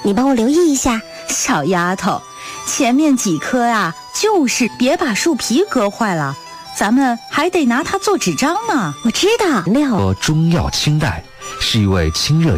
你帮我留意一下。 小丫头，前面几棵啊，就是别把树皮割坏了，咱们还得拿它做纸张呢。 我知道， 中药清代是一味清热